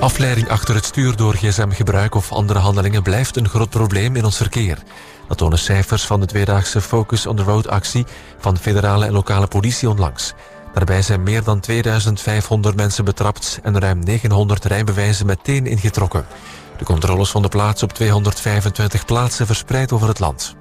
Afleiding achter het stuur door gsm-gebruik of andere handelingen blijft een groot probleem in ons verkeer. Dat tonen cijfers van de tweedaagse Focus on the Road-actie van federale en lokale politie onlangs. Daarbij zijn meer dan 2500 mensen betrapt en ruim 900 rijbewijzen meteen ingetrokken. De controles vonden plaats op 225 plaatsen verspreid over het land.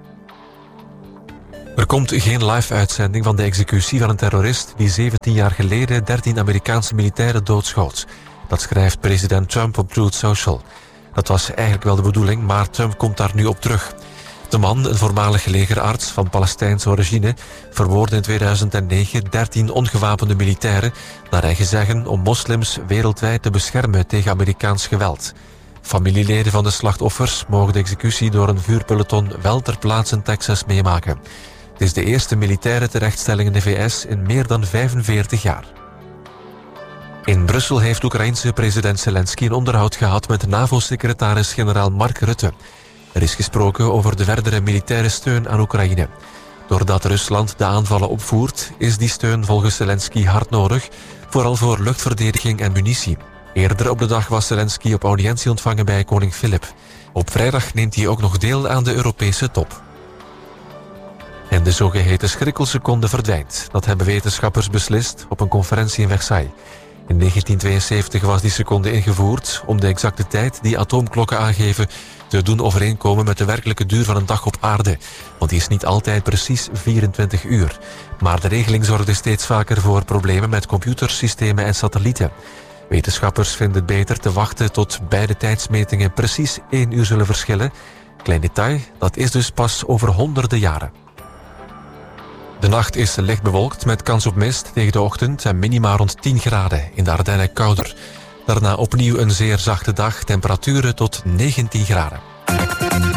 Er komt geen live-uitzending van de executie van een terrorist die 17 jaar geleden 13 Amerikaanse militairen doodschoot. Dat schrijft president Trump op Truth Social. Dat was eigenlijk wel de bedoeling, maar Trump komt daar nu op terug. De man, een voormalig legerarts van Palestijnse origine, vermoordde in 2009 13 ongewapende militairen, naar eigen zeggen om moslims wereldwijd te beschermen tegen Amerikaans geweld. Familieleden van de slachtoffers mogen de executie door een vuurpeloton wel ter plaatse in Texas meemaken. Het is de eerste militaire terechtstelling in de VS in meer dan 45 jaar. In Brussel heeft Oekraïense president Zelensky een onderhoud gehad met NAVO-secretaris-generaal Mark Rutte. Er is gesproken over de verdere militaire steun aan Oekraïne. Doordat Rusland de aanvallen opvoert, is die steun volgens Zelensky hard nodig, vooral voor luchtverdediging en munitie. Eerder op de dag was Zelensky op audiëntie ontvangen bij koning Filip. Op vrijdag neemt hij ook nog deel aan de Europese top. En de zogeheten schrikkelseconde verdwijnt. Dat hebben wetenschappers beslist op een conferentie in Versailles. In 1972 was die seconde ingevoerd om de exacte tijd die atoomklokken aangeven te doen overeenkomen met de werkelijke duur van een dag op aarde. Want die is niet altijd precies 24 uur. Maar de regeling zorgde steeds vaker voor problemen met computersystemen en satellieten. Wetenschappers vinden het beter te wachten tot beide tijdsmetingen precies 1 uur zullen verschillen. Klein detail, dat is dus pas over honderden jaren. De nacht is licht bewolkt met kans op mist tegen de ochtend en minima rond 10 graden, in de Ardennen kouder. Daarna opnieuw een zeer zachte dag, temperaturen tot 19 graden.